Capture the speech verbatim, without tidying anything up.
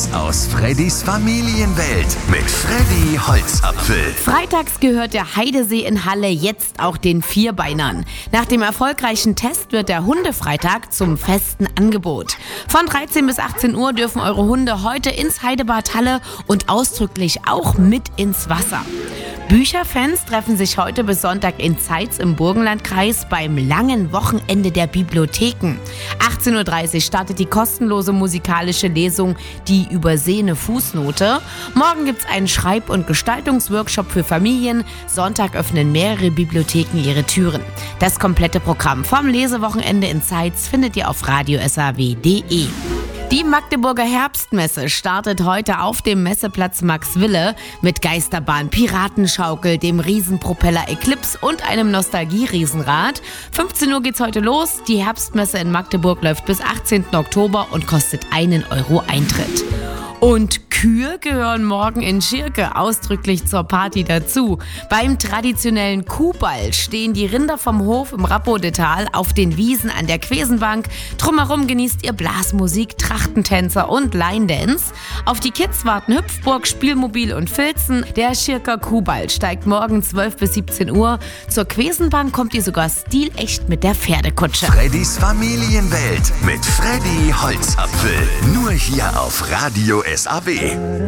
aus Freddys Familienwelt mit Freddy Holzapfel. Freitags gehört der Heidesee in Halle jetzt auch den Vierbeinern. Nach dem erfolgreichen Test wird der Hundefreitag zum festen Angebot. Von dreizehn bis achtzehn Uhr dürfen eure Hunde heute ins Heidebad Halle und ausdrücklich auch mit ins Wasser. Bücherfans treffen sich heute bis Sonntag in Zeitz im Burgenlandkreis beim langen Wochenende der Bibliotheken. achtzehn Uhr dreißig startet die kostenlose musikalische Lesung Die übersehene Fußnote. Morgen gibt es einen Schreib- und Gestaltungsworkshop für Familien. Sonntag öffnen mehrere Bibliotheken ihre Türen. Das komplette Programm vom Lesewochenende in Zeitz findet ihr auf radio s a w punkt d e. Die Magdeburger Herbstmesse startet heute auf dem Messeplatz Maxwille mit Geisterbahn, Piratenschaukel, dem Riesenpropeller Eclipse und einem Nostalgie-Riesenrad. fünfzehn Uhr geht's heute los. Die Herbstmesse in Magdeburg läuft bis achtzehnten Oktober und kostet einen Euro Eintritt. Und Kühe gehören morgen in Schirke ausdrücklich zur Party dazu. Beim traditionellen Kuhball stehen die Rinder vom Hof im Rappodetal auf den Wiesen an der Quesenbank. Drumherum genießt ihr Blasmusik, Trachtentänzer und Line-Dance. Auf die Kids warten Hüpfburg, Spielmobil und Filzen. Der Schirker Kuhball steigt morgen zwölf bis siebzehn Uhr. Zur Quesenbank kommt ihr sogar stilecht mit der Pferdekutsche. Freddys Familienwelt mit Freddy Holzapfel. Nur hier auf Radio S A W.